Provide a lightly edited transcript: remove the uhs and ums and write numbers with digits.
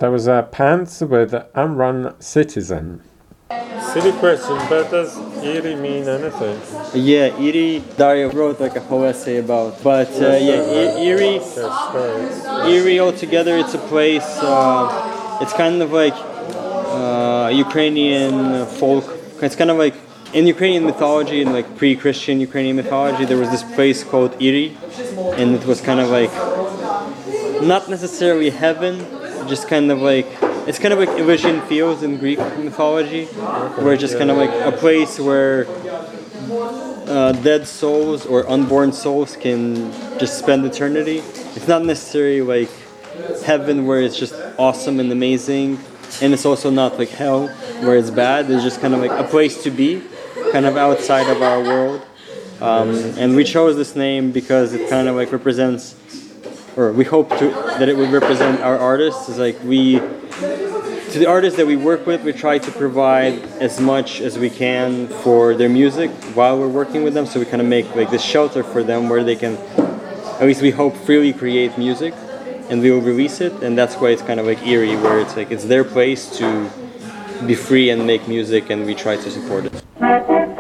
There was a pants with Amran Citizen. Silly question, but does Erie mean anything? Yeah, Erie, Dario wrote like a whole essay about. But Erie altogether, it's a place, it's kind of like Ukrainian folk. It's kind of like in Ukrainian mythology, in like pre-Christian Ukrainian mythology, there was this place called Erie, and it was kind of like not necessarily heaven, just kind of like it's kind of like Elysian Fields in Greek mythology, where it's just kind of like a place where dead souls or unborn souls can just spend eternity. It's not necessarily like heaven where it's just awesome and amazing, and it's also not like hell where it's bad. It's just kind of like a place to be, kind of outside of our world. And we chose this name because it kind of like represents, or we hope that it would represent our artists. It's like to the artists that we work with, we try to provide as much as we can for their music while we're working with them. So we kind of make like this shelter for them where they can, at least we hope, freely create music, and we will release it. And that's why it's kind of like Erie, where it's like it's their place to be free and make music, and we try to support it.